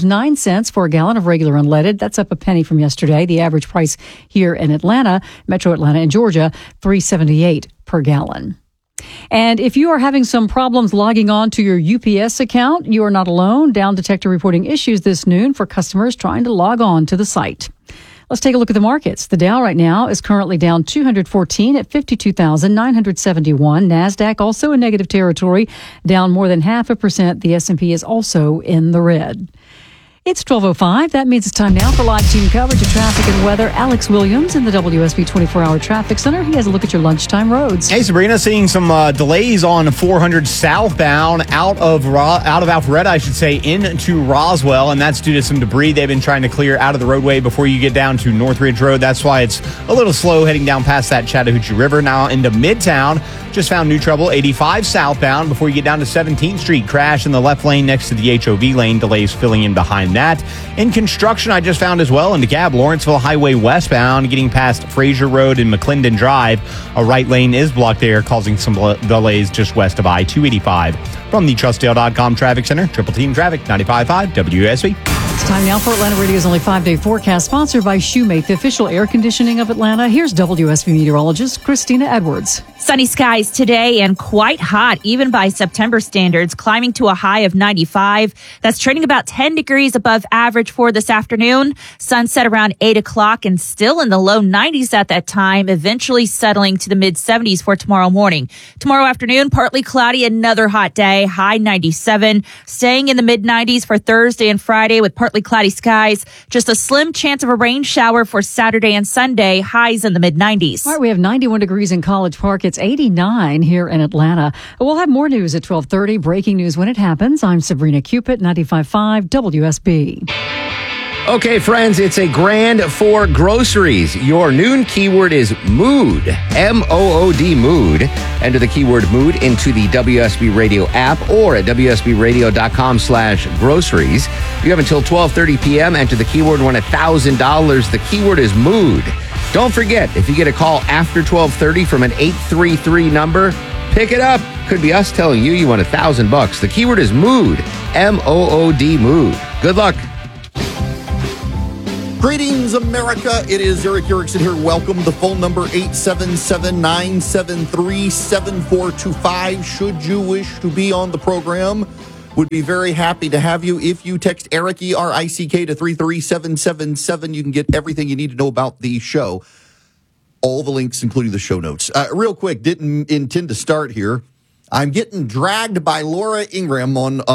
$4.09 for a gallon of regular unleaded. That's up a penny from yesterday. The average price here in Atlanta, Metro Atlanta and Georgia, $3.78 per gallon. And if you are having some problems logging on to your UPS account, you are not alone. Down Detector reporting issues this noon for customers trying to log on to the site. Let's take a look at the markets. The Dow right now is currently down 214 at 52,971. NASDAQ also in negative territory, down more than 0.5%. The S&P is also in the red. It's 12:05. That means it's time now for live team coverage of traffic and weather. Alex Williams in the WSB 24-hour traffic center. He has a look at your lunchtime roads. Hey, Sabrina, seeing some delays on 400 southbound out of Alpharetta, I should say, into Roswell, and that's due to some debris they've been trying to clear out of the roadway before you get down to Northridge Road. That's why it's a little slow heading down past that Chattahoochee River. Now into Midtown. Just found new trouble, 85 southbound before you get down to 17th Street. Crash in the left lane next to the HOV lane. Delays filling in behind that. In construction, I just found as well in DeKalb, Lawrenceville Highway westbound, getting past Fraser Road and McClendon Drive. A right lane is blocked there, causing some delays just west of I-285. From the TrustDale.com Traffic Center, Triple Team Traffic, 95.5 WSB. It's time now for Atlanta Radio's only 5-day forecast, sponsored by Shoemate, the official air conditioning of Atlanta. Here's WSB meteorologist Christina Edwards. Sunny skies today and quite hot, even by September standards, climbing to a high of 95. That's trending about 10 degrees above average for this afternoon. Sunset around 8 o'clock and still in the low 90s at that time, eventually settling to the mid 70s for tomorrow morning. Tomorrow afternoon, partly cloudy, another hot day, high 97. Staying in the mid 90s for Thursday and Friday with partly cloudy skies. Just a slim chance of a rain shower for Saturday and Sunday, highs in the mid 90s. All right, we have 91 degrees in College Park. It's 89 here in Atlanta. We'll have more news at 12:30. Breaking news when it happens. I'm Sabrina Cupid, 95.5 WSB. Okay, friends, it's a grand for groceries. Your noon keyword is mood, M-O-O-D, mood. Enter the keyword mood into the WSB Radio app or at WSBradio.com/groceries. You have until 12:30 p.m. Enter the keyword, win $1,000. The keyword is mood. Don't forget, if you get a call after 12:30 from an 833 number, pick it up. Could be us telling you won $1,000. The keyword is mood, M-O-O-D, mood. Good luck. Greetings, America. It is Eric Erickson here. Welcome. The phone number 877-973-7425. Should you wish to be on the program, would be very happy to have you. If you text Eric, E-R-I-C-K, to 33777, you can get everything you need to know about the show. All the links, including the show notes. Real quick, didn't intend to start here. I'm getting dragged by Laura Ingraham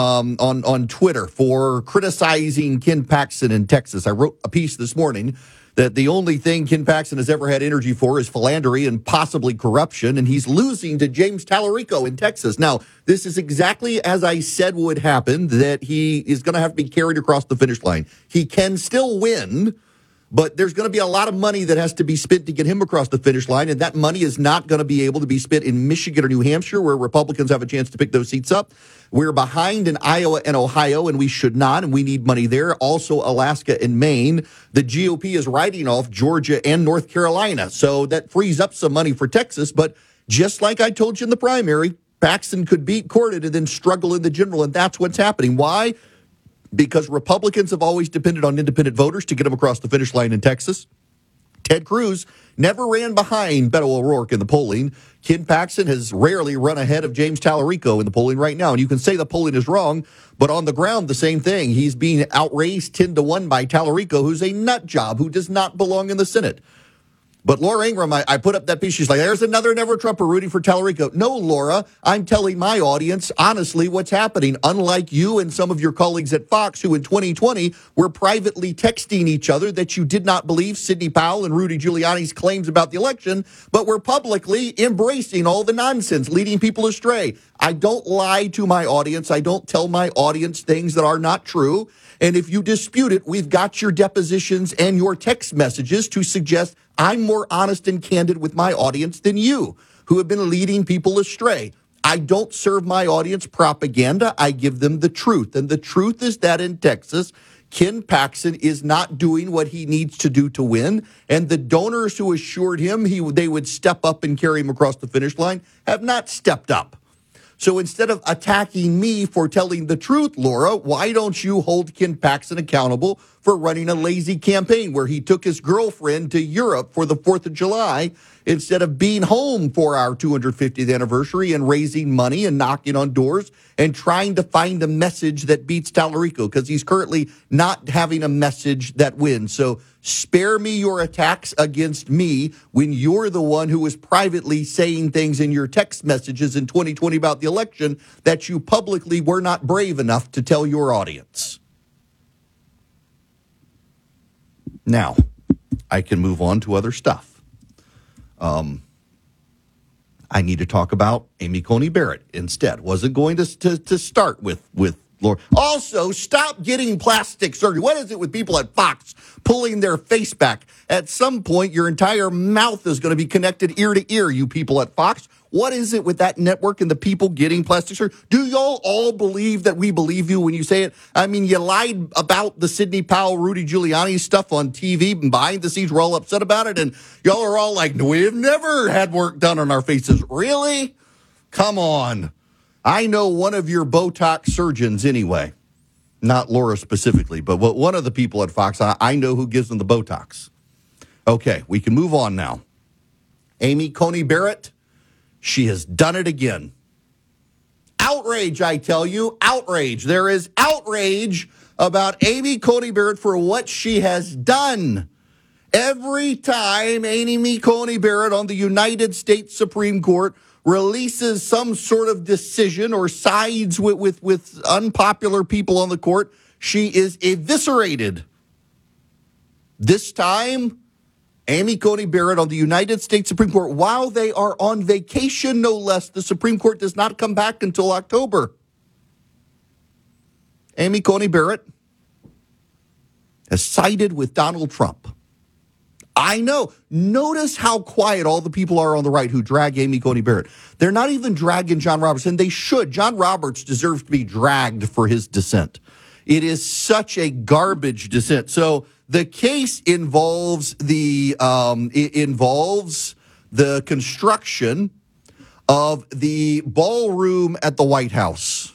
on Twitter for criticizing Ken Paxton in Texas. I wrote a piece this morning that the only thing Ken Paxton has ever had energy for is philandering and possibly corruption, and he's losing to James Tallarico in Texas. Now, this is exactly as I said would happen, that he is going to have to be carried across the finish line. He can still win, but there's going to be a lot of money that has to be spent to get him across the finish line, and that money is not going to be able to be spent in Michigan or New Hampshire, where Republicans have a chance to pick those seats up. We're behind in Iowa and Ohio, and we should not, and we need money there. Also, Alaska and Maine. The GOP is writing off Georgia and North Carolina, so that frees up some money for Texas. But just like I told you in the primary, Paxton could beat Cornyn and then struggle in the general, and that's what's happening. Why? Because Republicans have always depended on independent voters to get them across the finish line in Texas. Ted Cruz never ran behind Beto O'Rourke in the polling. Ken Paxton has rarely run ahead of James Tallarico in the polling right now. And you can say the polling is wrong, but on the ground, the same thing. He's being outraised 10-1 by Tallarico, who's a nut job, who does not belong in the Senate. But Laura Ingraham, I put up that piece. She's like, there's another Never Trumper rooting for Tallarico. No, Laura, I'm telling my audience, honestly, what's happening. Unlike you and some of your colleagues at Fox, who in 2020 were privately texting each other that you did not believe Sidney Powell and Rudy Giuliani's claims about the election, but were publicly embracing all the nonsense, leading people astray. I don't lie to my audience. I don't tell my audience things that are not true. And if you dispute it, we've got your depositions and your text messages to suggest I'm more honest and candid with my audience than you, who have been leading people astray. I don't serve my audience propaganda. I give them the truth. And the truth is that in Texas, Ken Paxton is not doing what he needs to do to win. And the donors who assured him they would step up and carry him across the finish line have not stepped up. So instead of attacking me for telling the truth, Laura, why don't you hold Ken Paxton accountable for running a lazy campaign where he took his girlfriend to Europe for the 4th of July instead of being home for our 250th anniversary and raising money and knocking on doors and trying to find a message that beats Tallarico, because he's currently not having a message that wins. So spare me your attacks against me when you're the one who was privately saying things in your text messages in 2020 about the election that you publicly were not brave enough to tell your audience. Now, I can move on to other stuff. I need to talk about Amy Coney Barrett instead. Wasn't going to start with Laura. Also, stop getting plastic surgery. What is it with people at Fox pulling their face back? At some point, your entire mouth is going to be connected ear to ear, you people at Fox. What is it with that network and the people getting plastic surgery? Do y'all all believe that we believe you when you say it? I mean, you lied about the Sidney Powell, Rudy Giuliani stuff on TV, and behind the scenes, we're all upset about it. And y'all are all like, no, we've never had work done on our faces. Really? Come on. I know one of your Botox surgeons anyway. Not Laura specifically, but one of the people at Fox, I know who gives them the Botox. Okay, we can move on now. Amy Coney Barrett. She has done it again. Outrage, I tell you, outrage. There is outrage about Amy Coney Barrett for what she has done. Every time Amy Coney Barrett on the United States Supreme Court releases some sort of decision or sides with unpopular people on the court, she is eviscerated. This time, Amy Coney Barrett on the United States Supreme Court, while they are on vacation, no less, the Supreme Court does not come back until October. Amy Coney Barrett has sided with Donald Trump. I know. Notice how quiet all the people are on the right who drag Amy Coney Barrett. They're not even dragging John Roberts, and they should. John Roberts deserves to be dragged for his dissent. It is such a garbage dissent. So the case involves the construction of the ballroom at the White House.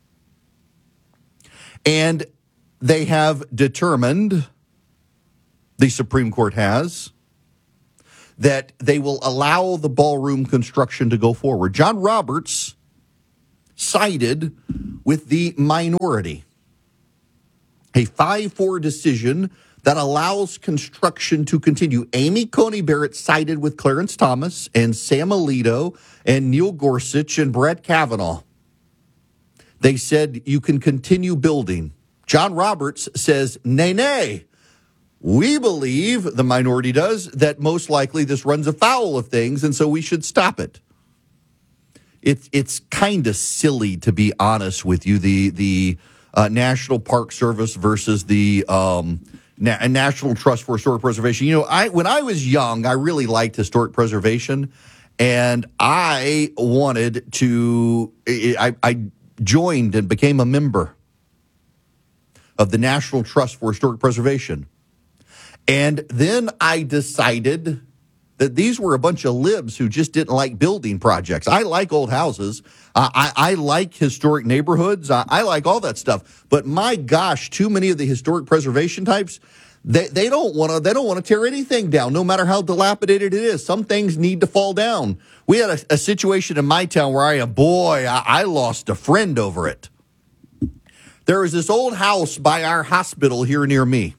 And they have determined, the Supreme Court has, that they will allow the ballroom construction to go forward. John Roberts sided with the minority. A 5-4 decision that allows construction to continue. Amy Coney Barrett sided with Clarence Thomas and Sam Alito and Neil Gorsuch and Brett Kavanaugh. They said you can continue building. John Roberts says, nay. We believe, the minority does, that most likely this runs afoul of things, and so we should stop it. It's kind of silly, to be honest with you, the National Park Service versus the National Trust for Historic Preservation. You know, when I was young, I really liked historic preservation, and I wanted to. I joined and became a member of the National Trust for Historic Preservation. And then I decided that these were a bunch of libs who just didn't like building projects. I like old houses. I like historic neighborhoods. I like all that stuff. But my gosh, too many of the historic preservation types, they don't want to tear anything down, no matter how dilapidated it is. Some things need to fall down. We had a situation in my town where I lost a friend over it. There was this old house by our hospital here near me.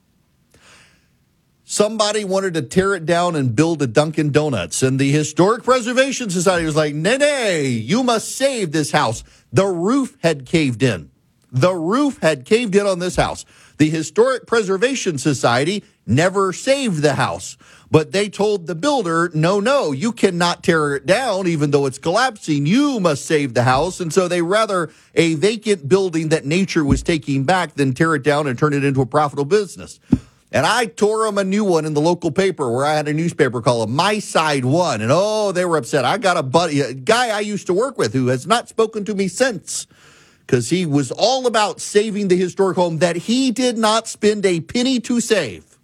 Somebody wanted to tear it down and build a Dunkin' Donuts. And the Historic Preservation Society was like, nay, you must save this house. The roof had caved in. The roof had caved in on this house. The Historic Preservation Society never saved the house. But they told the builder, no, you cannot tear it down even though it's collapsing. You must save the house. And so they rather a vacant building that nature was taking back than tear it down and turn it into a profitable business. And I tore them a new one in the local paper where I had a newspaper called My Side One. And they were upset. I got a guy I used to work with who has not spoken to me since because he was all about saving the historic home that he did not spend a penny to save.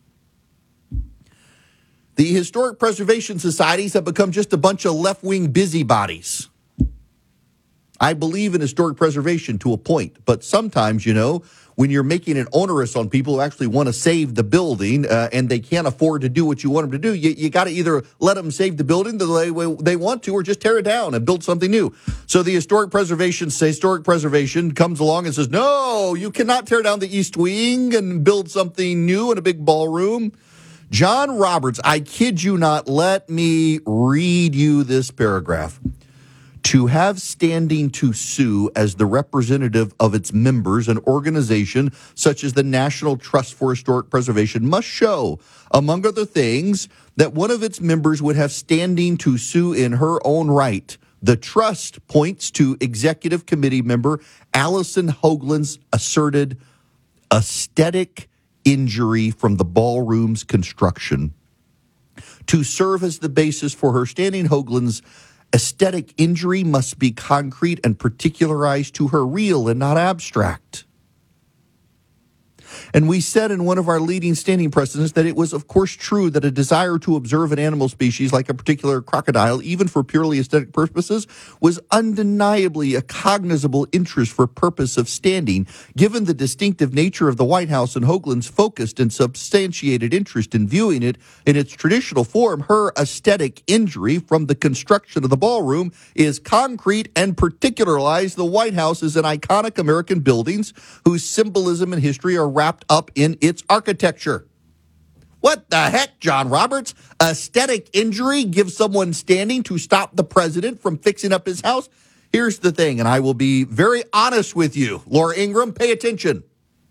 The Historic Preservation Societies have become just a bunch of left-wing busybodies. I believe in historic preservation to a point, but sometimes, when you're making it onerous on people who actually want to save the building and they can't afford to do what you want them to do, you got to either let them save the building the way they want to or just tear it down and build something new. So the Historic Preservation comes along and says, no, you cannot tear down the East Wing and build something new in a big ballroom. John Roberts, I kid you not, let me read you this paragraph. To have standing to sue as the representative of its members, an organization such as the National Trust for Historic Preservation must show, among other things, that one of its members would have standing to sue in her own right. The trust points to Executive Committee member Allison Hoagland's asserted aesthetic injury from the ballroom's construction. To serve as the basis for her standing, Hoagland's aesthetic injury must be concrete and particularized to her, real and not abstract. And we said in one of our leading standing precedents that it was, of course, true that a desire to observe an animal species like a particular crocodile, even for purely aesthetic purposes, was undeniably a cognizable interest for purpose of standing, given the distinctive nature of the White House and Hoagland's focused and substantiated interest in viewing it in its traditional form. Her aesthetic injury from the construction of the ballroom is concrete and particularized. The White House is an iconic American buildings whose symbolism and history are wrapped up in its architecture. What the heck, John Roberts? Aesthetic injury gives someone standing to stop the president from fixing up his house? Here's the thing, and I will be very honest with you. Laura Ingraham, pay attention.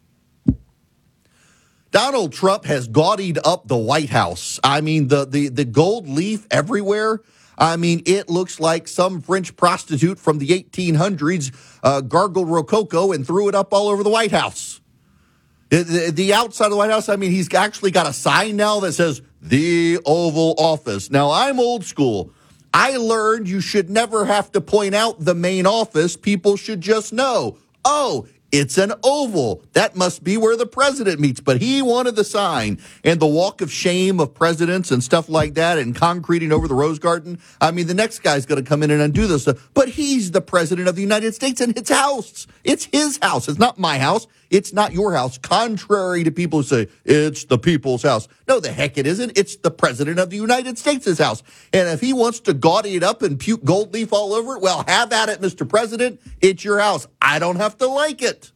Donald Trump has gaudied up the White House. I mean, the gold leaf everywhere. I mean, it looks like some French prostitute from the 1800s gargled Rococo and threw it up all over the White House. The outside of the White House, I mean, he's actually got a sign now that says, the Oval Office. Now, I'm old school. I learned you should never have to point out the main office. People should just know, oh, it's an oval. That must be where the president meets. But he wanted the sign and the walk of shame of presidents and stuff like that and concreting over the Rose Garden. I mean, the next guy's going to come in and undo this stuff. But he's the president of the United States and it's house. It's his house. It's not my house. It's not your house. Contrary to people who say it's the people's house. No, the heck it isn't. It's the president of the United States' house. And if he wants to gaudy it up and puke gold leaf all over it, well, have at it, Mr. President. It's your house. I don't have to like it.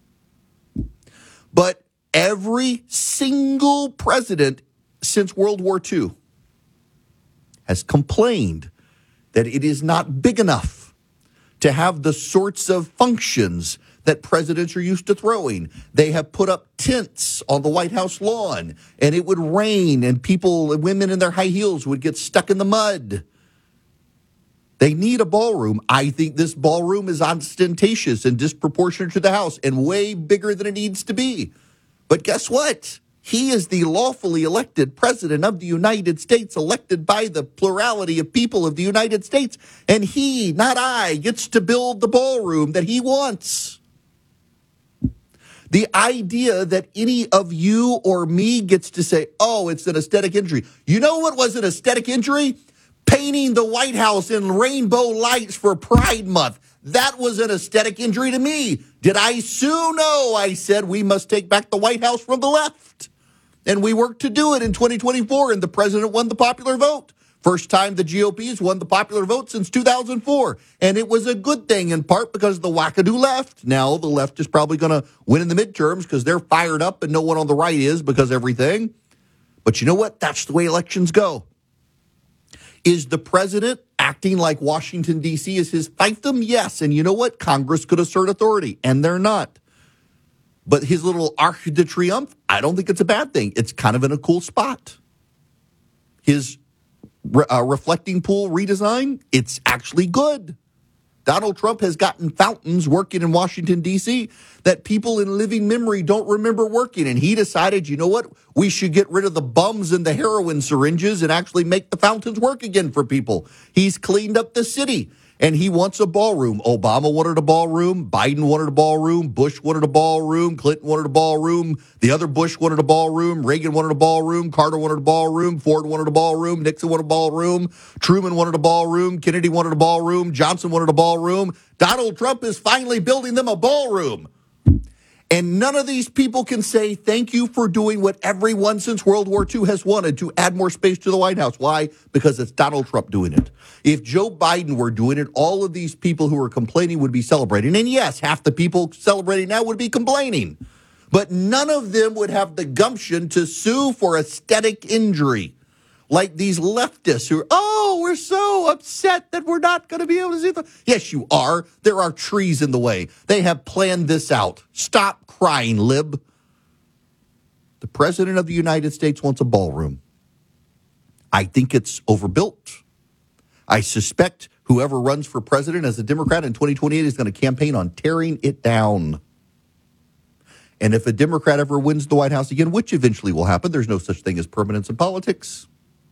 But every single president since World War II has complained that it is not big enough to have the sorts of functions that presidents are used to throwing. They have put up tents on the White House lawn, and it would rain, and women in their high heels would get stuck in the mud. They need a ballroom. I think this ballroom is ostentatious and disproportionate to the House and way bigger than it needs to be. But guess what? He is the lawfully elected president of the United States, elected by the plurality of people of the United States. And he, not I, gets to build the ballroom that he wants. The idea that any of you or me gets to say, oh, it's an aesthetic injury. You know what was an aesthetic injury? Painting the White House in rainbow lights for Pride Month. That was an aesthetic injury to me. Did I sue? No, I said we must take back the White House from the left. And we worked to do it in 2024, and the president won the popular vote. First time the GOP has won the popular vote since 2004. And it was a good thing, in part because of the wackadoo left. Now the left is probably going to win in the midterms because they're fired up and no one on the right is because everything. But you know what? That's the way elections go. Is the president acting like Washington, D.C. is his fiefdom? Yes. And you know what? Congress could assert authority, and they're not. But his little Arc de Triomphe, I don't think it's a bad thing. It's kind of in a cool spot. His reflecting pool redesign, it's actually good. Donald Trump has gotten fountains working in Washington, D.C. that people in living memory don't remember working. And he decided, you know what? We should get rid of the bums and the heroin syringes and actually make the fountains work again for people. He's cleaned up the city. And he wants a ballroom. Obama wanted a ballroom. Biden wanted a ballroom. Bush wanted a ballroom. Clinton wanted a ballroom. The other Bush wanted a ballroom. Reagan wanted a ballroom. Carter wanted a ballroom. Ford wanted a ballroom. Nixon wanted a ballroom. Truman wanted a ballroom. Kennedy wanted a ballroom. Johnson wanted a ballroom. Donald Trump is finally building them a ballroom. And none of these people can say thank you for doing what everyone since World War II has wanted, to add more space to the White House. Why? Because it's Donald Trump doing it. If Joe Biden were doing it, all of these people who are complaining would be celebrating. And yes, half the people celebrating now would be complaining. But none of them would have the gumption to sue for aesthetic injury. Like these leftists who are, we're so upset that we're not going to be able to see them. Yes, you are. There are trees in the way. They have planned this out. Stop crying, lib. The president of the United States wants a ballroom. I think it's overbuilt. I suspect whoever runs for president as a Democrat in 2028 is going to campaign on tearing it down. And if a Democrat ever wins the White House again, which eventually will happen, there's no such thing as permanence in politics,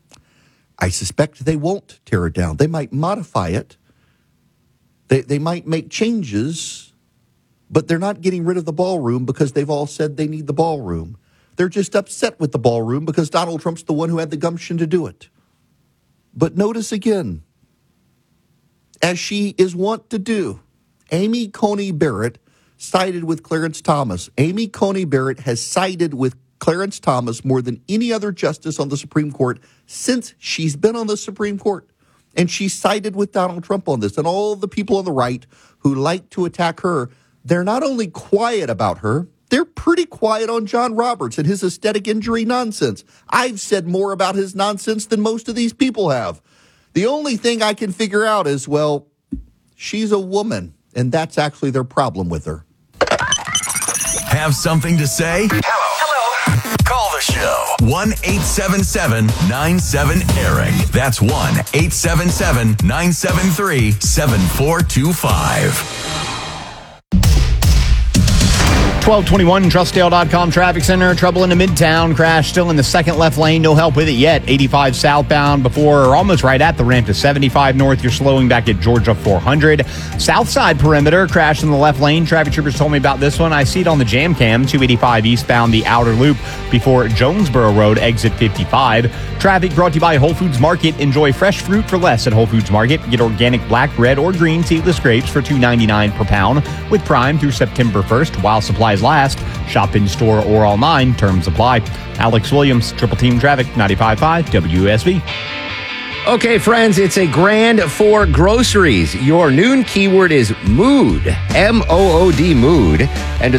I suspect they won't tear it down. They might modify it. They might make changes, But they're not getting rid of the ballroom because they've all said they need the ballroom. They're just upset with the ballroom because Donald Trump's the one who had the gumption to do it. But notice again, as she is wont to do, Amy Coney Barrett sided with Clarence Thomas. Amy Coney Barrett has sided with Clarence Thomas more than any other justice on the Supreme Court since she's been on the Supreme Court. And she sided with Donald Trump on this. And all the people on the right who like to attack her, they're not only quiet about her, they're pretty quiet on John Roberts and his aesthetic injury nonsense. I've said more about his nonsense than most of these people have. The only thing I can figure out is, well, she's a woman, and that's actually their problem with her. Have something to say? Hello. Call the show. 1-877-97-ERIC. That's 1-877-973-7425. 1221 Trustdale.com traffic center. Trouble in the Midtown. Crash still in the second left lane. No help with it yet. 85 southbound before or almost right at the ramp to 75 north. You're slowing back at Georgia 400. South side perimeter. Crash in the left lane. Traffic troopers told me about this one. I see it on the jam cam. 285 eastbound the outer loop before Jonesboro Road exit 55. Traffic brought to you by Whole Foods Market. Enjoy fresh fruit for less at Whole Foods Market. Get organic black, red, or green seedless grapes for $2.99 per pound with Prime through September 1st while supplies last. Shop in store or online. Terms apply. Alex Williams, Triple Team Traffic, 95.5 WSB. Okay, friends, it's a grand for groceries. Your noon keyword is mood, M-O-O-D, mood. And